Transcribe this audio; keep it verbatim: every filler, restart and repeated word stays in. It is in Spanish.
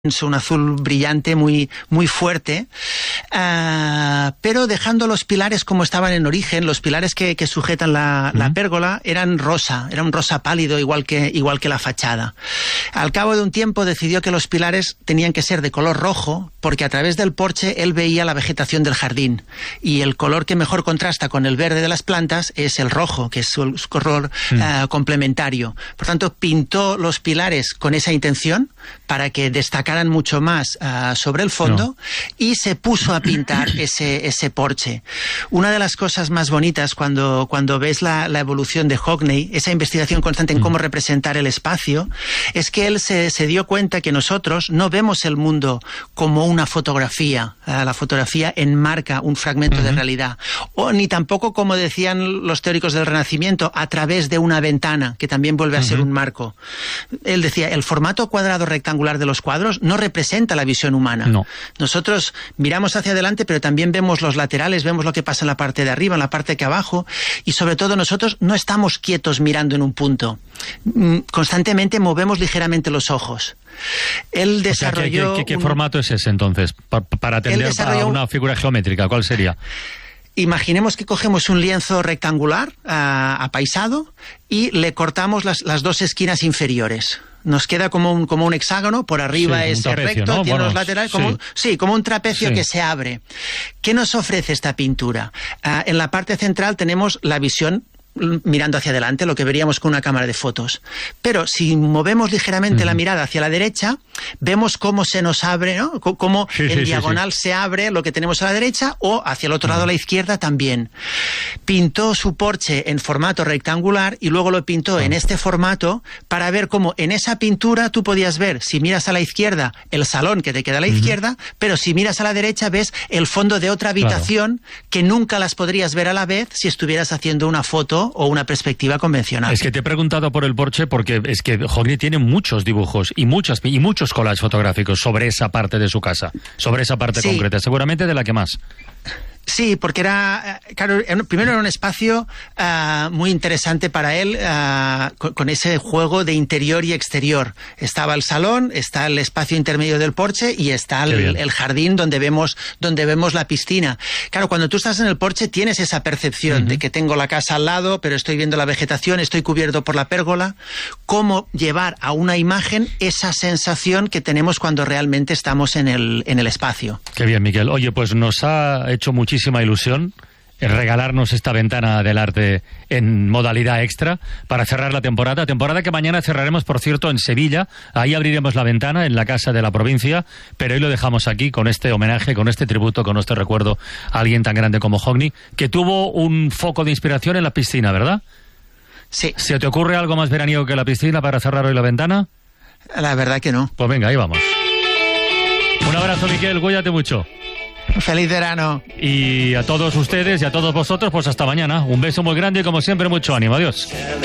un azul brillante muy, muy fuerte, uh, pero dejando los pilares como estaban en origen. Los pilares que, que sujetan la, uh-huh. la pérgola eran rosa, era un rosa pálido igual que, igual que la fachada. Al cabo de un tiempo decidió que los pilares tenían que ser de color rojo, porque a través del porche él veía la vegetación del jardín, y el color que mejor contrasta con el verde de las plantas es el rojo, que es su, su color uh-huh. uh, complementario. Por tanto, pintó los pilares con esa intención, para que destacaran mucho más uh, sobre el fondo, no. y se puso a pintar ese, ese porche. Una de las cosas más bonitas cuando, cuando ves la, la evolución de Hockney, esa investigación constante en mm. cómo representar el espacio, es que él se, se dio cuenta que nosotros no vemos el mundo como una fotografía. Uh, la fotografía enmarca un fragmento mm-hmm. de realidad. O ni tampoco, como decían los teóricos del Renacimiento, a través de una ventana, que también vuelve a mm-hmm. ser un marco. Él decía, el formato cuadrado rectangular de los cuadros no representa la visión humana. No. Nosotros miramos hacia adelante, pero también vemos los laterales, vemos lo que pasa en la parte de arriba, en la parte de abajo, y sobre todo nosotros no estamos quietos mirando en un punto. Constantemente movemos ligeramente los ojos. Él desarrolló... O sea, ¿qué, qué, qué un... formato es ese entonces? Pa para atender desarrolló... a una figura geométrica, ¿cuál sería? Imaginemos que cogemos un lienzo rectangular uh, apaisado y le cortamos las, las dos esquinas inferiores. Nos queda como un, como un hexágono, por arriba sí, es trapecio, recto, ¿no? Tiene bueno, los laterales, como, sí. sí, como un trapecio sí. que se abre. ¿Qué nos ofrece esta pintura? Uh, en la parte central tenemos la visión mirando hacia adelante, lo que veríamos con una cámara de fotos. Pero si movemos ligeramente uh-huh. la mirada hacia la derecha, vemos cómo se nos abre, ¿no? C cómo sí, en sí, diagonal sí, sí. se abre lo que tenemos a la derecha, o hacia el otro uh-huh. lado a la izquierda también. Pintó su porche en formato rectangular y luego lo pintó uh-huh. en este formato para ver cómo en esa pintura tú podías ver, si miras a la izquierda, el salón que te queda a la uh-huh. izquierda, pero si miras a la derecha ves el fondo de otra habitación claro. que nunca las podrías ver a la vez si estuvieras haciendo una foto o una perspectiva convencional. Es que te he preguntado por el porche porque es que Hockney tiene muchos dibujos y muchas y muchos collages fotográficos sobre esa parte de su casa, sobre esa parte sí. concreta, seguramente de la que más. Sí, porque era, claro, primero era un espacio uh, muy interesante para él, uh, con, con ese juego de interior y exterior. Estaba el salón, está el espacio intermedio del porche y está el, el jardín donde vemos, donde vemos la piscina. Claro, cuando tú estás en el porche tienes esa percepción uh-huh. de que tengo la casa al lado, pero estoy viendo la vegetación, estoy cubierto por la pérgola. Cómo llevar a una imagen esa sensación que tenemos cuando realmente estamos en el, en el espacio. Qué bien, Miguel. Oye, pues nos ha hecho mucho muchísima ilusión regalarnos esta ventana del arte en modalidad extra para cerrar la temporada, temporada que mañana cerraremos, por cierto, en Sevilla. Ahí abriremos la ventana en la Casa de la Provincia, pero hoy lo dejamos aquí con este homenaje, con este tributo, con este recuerdo a alguien tan grande como Hockney, que tuvo un foco de inspiración en la piscina, ¿verdad? Sí. ¿Se te ocurre algo más veraniego que la piscina para cerrar hoy la ventana? La verdad que no. Pues venga, ahí vamos. Un abrazo, Miguel, cuídate mucho. Feliz verano. Y a todos ustedes y a todos vosotros, pues hasta mañana. Un beso muy grande y como siempre mucho ánimo. Adiós.